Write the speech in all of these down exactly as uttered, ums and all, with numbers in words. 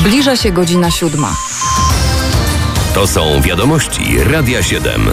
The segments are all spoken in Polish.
Zbliża się godzina siódma. To są wiadomości Radia siedem.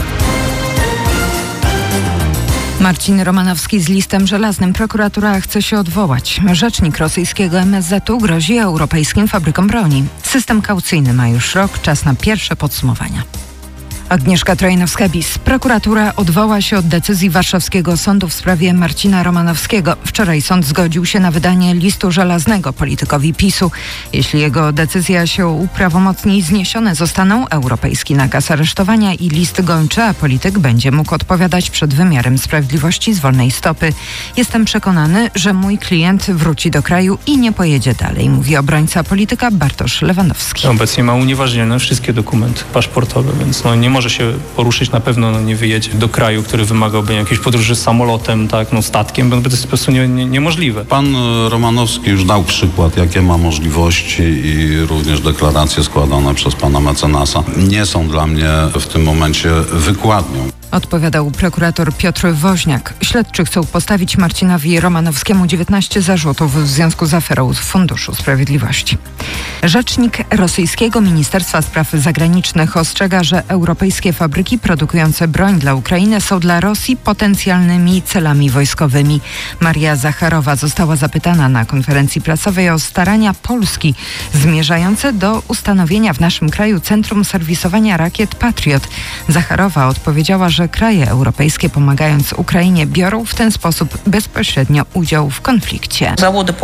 Marcin Romanowski z listem żelaznym. Prokuratura chce się odwołać. Rzecznik rosyjskiego M S Z u grozi europejskim fabrykom broni. System kaucyjny ma już rok. Czas na pierwsze podsumowania. Agnieszka Trojanowska-Bis. Prokuratura odwoła się od decyzji warszawskiego sądu w sprawie Marcina Romanowskiego. Wczoraj sąd zgodził się na wydanie listu żelaznego politykowi PiSu. Jeśli jego decyzja się uprawomocni, zniesione zostaną europejski nakaz aresztowania i list gończy, a polityk będzie mógł odpowiadać przed wymiarem sprawiedliwości z wolnej stopy. Jestem przekonany, że mój klient wróci do kraju i nie pojedzie dalej, mówi obrońca polityka Bartosz Lewandowski. Obecnie ma unieważnione wszystkie dokumenty paszportowe, więc no nie może się poruszyć, na pewno no, nie wyjedzie do kraju, który wymagałby jakiejś podróży samolotem, tak, no statkiem, bo to jest po prostu nie, nie, niemożliwe. Pan Romanowski już dał przykład, jakie ma możliwości i również deklaracje składane przez pana mecenasa nie są dla mnie w tym momencie wykładnią. Odpowiadał prokurator Piotr Woźniak. Śledczy chcą postawić Marcinowi Romanowskiemu dziewiętnaście zarzutów w związku z aferą z Funduszu Sprawiedliwości. Rzecznik rosyjskiego Ministerstwa Spraw Zagranicznych ostrzega, że europejskie fabryki produkujące broń dla Ukrainy są dla Rosji potencjalnymi celami wojskowymi. Maria Zacharowa została zapytana na konferencji prasowej o starania Polski zmierzające do ustanowienia w naszym kraju Centrum Serwisowania Rakiet Patriot. Zacharowa odpowiedziała, że kraje europejskie, pomagając Ukrainie, biorą w ten sposób bezpośrednio udział w konflikcie.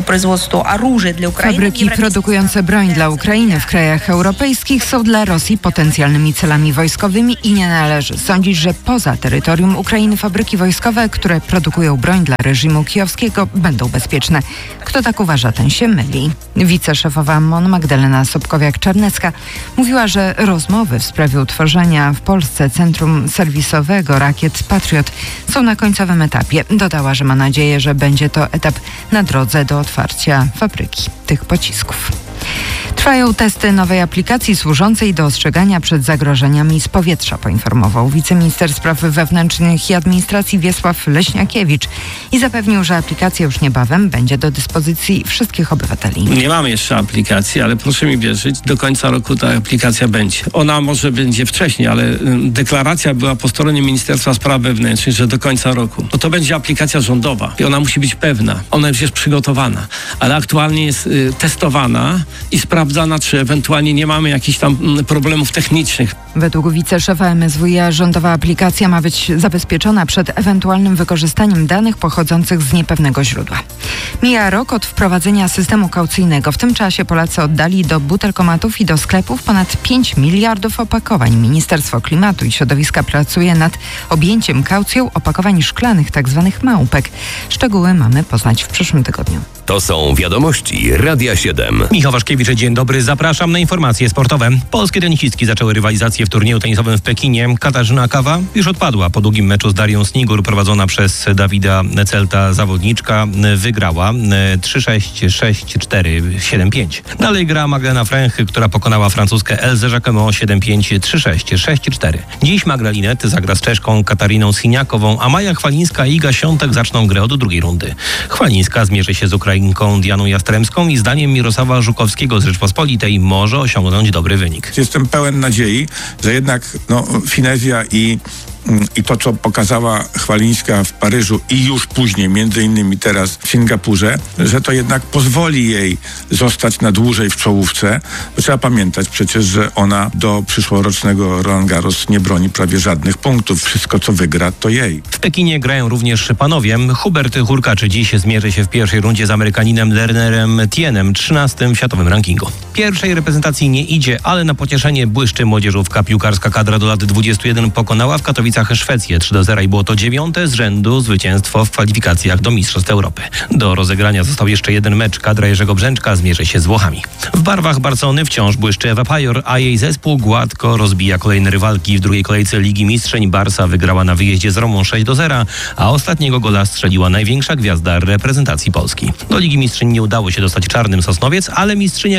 Fabryki produkujące broń dla Ukrainy w krajach europejskich są dla Rosji potencjalnymi celami wojskowymi i nie należy sądzić, że poza terytorium Ukrainy fabryki wojskowe, które produkują broń dla reżimu kijowskiego, będą bezpieczne. Kto tak uważa, ten się myli. Wiceszefowa M O N Magdalena Sobkowiak-Czarnecka mówiła, że rozmowy w sprawie utworzenia w Polsce Centrum Serwisowego Rakiet Patriot są na końcowym etapie. Dodała, że ma nadzieję, że będzie to etap na drodze do otwarcia fabryki tych pocisków. Trwają testy nowej aplikacji służącej do ostrzegania przed zagrożeniami z powietrza, poinformował wiceminister spraw wewnętrznych i administracji Wiesław Leśniakiewicz i zapewnił, że aplikacja już niebawem będzie do dyspozycji wszystkich obywateli. Nie mamy jeszcze aplikacji, ale proszę mi wierzyć, do końca roku ta aplikacja będzie. Ona może będzie wcześniej, ale deklaracja była po stronie Ministerstwa Spraw Wewnętrznych, że do końca roku. No to będzie aplikacja rządowa i ona musi być pewna. Ona już jest przygotowana, ale aktualnie jest y, testowana i sprawdzana, czy ewentualnie nie mamy jakichś tam problemów technicznych. Według wiceszefa M S W i A rządowa aplikacja ma być zabezpieczona przed ewentualnym wykorzystaniem danych pochodzących z niepewnego źródła. Mija rok od wprowadzenia systemu kaucyjnego. W tym czasie Polacy oddali do butelkomatów i do sklepów ponad pięć miliardów opakowań. Ministerstwo Klimatu i Środowiska pracuje nad objęciem kaucją opakowań szklanych, tzw. małpek. Szczegóły mamy poznać w przyszłym tygodniu. To są wiadomości Radia siedem. Michał Waszkiewicz, dzień dobry. Zapraszam na informacje sportowe. Polskie tenisistki zaczęły rywalizację w turnieju tenisowym w Pekinie. Katarzyna Kawa już odpadła po długim meczu z Darią Snigur, prowadzona przez Dawida Celta zawodniczka. Wygrała trzy sześć, sześć cztery, siedem pięć. Dalej gra Magdalena Fręch, która pokonała francuskę Elzę Jacquemot siedem pięć, trzy sześć, sześć cztery. Dziś Magda Linet zagra z Czeszką Katariną Siniakową, a Maja Chwalińska i Iga Świątek zaczną grę od drugiej rundy. Chwalińska zmierzy się z Ukrainką Dianą Jastremską i zdaniem Mirosława Żukowskiego z Rzeczpospolitej może osiągnąć dobry wynik. Jestem pełen nadziei, że jednak no, finezja i I to, co pokazała Chwalińska w Paryżu i już później, między innymi teraz w Singapurze, że to jednak pozwoli jej zostać na dłużej w czołówce. Bo trzeba pamiętać przecież, że ona do przyszłorocznego Roland Garros nie broni prawie żadnych punktów. Wszystko, co wygra, to jej. W Pekinie grają również panowie. Hubert Hurkacz dziś zmierzy się w pierwszej rundzie z Amerykaninem Lernerem Tienem, trzynastym w światowym rankingu. Pierwszej reprezentacji nie idzie, ale na pocieszenie błyszczy młodzieżówka. Piłkarska kadra do lat dwudziestu jeden pokonała w Katowicach Szwecję trzy do zera i było to dziewiąte z rzędu zwycięstwo w kwalifikacjach do Mistrzostw Europy. Do rozegrania został jeszcze jeden mecz. Kadra Jerzego Brzęczka zmierzy się z Włochami. W barwach Barcony wciąż błyszczy Ewa Pajor, a jej zespół gładko rozbija kolejne rywalki. W drugiej kolejce Ligi Mistrzeń Barsa wygrała na wyjeździe z Romą sześć do zera, a ostatniego gola strzeliła największa gwiazda reprezentacji Polski. Do Ligi Mistrzeń nie udało się dostać Czarnym Sosnowiec, ale mistrzynie kraju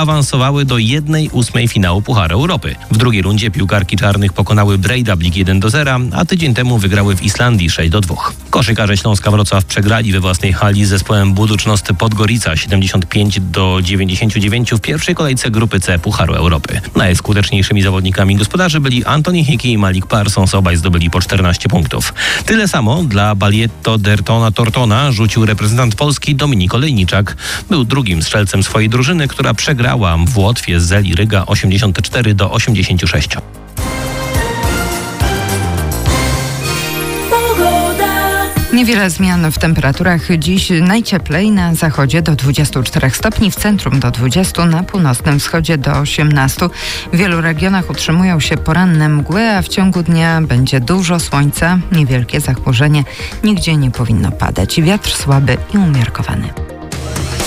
awansowały do jednej ósmej finału Pucharu Europy. W drugiej rundzie piłkarki czarnych pokonały Breiðablik jeden do zera, a tydzień temu wygrały w Islandii sześć do dwóch. Koszykarze Śląska Wrocław przegrali we własnej hali z zespołem Budućnost Podgorica siedemdziesiąt pięć do dziewięćdziesięciu dziewięciu w pierwszej kolejce grupy C Pucharu Europy. Najskuteczniejszymi zawodnikami gospodarzy byli Anthony Hickey i Malik Parsons, obaj zdobyli po czternaście punktów. Tyle samo dla Balietto Dertona Tortona rzucił reprezentant Polski Dominik Olejniczak. Był drugim strzelcem swojej drużyny, która przegrała w Łotwie z Zeli Ryga osiemdziesiąt cztery do osiemdziesięciu sześciu. Niewiele zmian w temperaturach. Dziś najcieplej na zachodzie do dwudziestu czterech stopni, w centrum do dwudziestu, na północnym wschodzie do osiemnastu. W wielu regionach utrzymują się poranne mgły, a w ciągu dnia będzie dużo słońca, niewielkie zachmurzenie. Nigdzie nie powinno padać. Wiatr słaby i umiarkowany.